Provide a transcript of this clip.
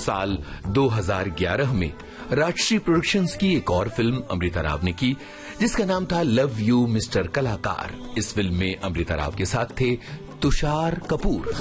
साल 2011 में राजश्री प्रोडक्शंस की एक और फिल्म अमृता राव ने की, जिसका नाम था लव यू मिस्टर कलाकार। इस फिल्म में अमृता राव के साथ थे तुषार कपूर।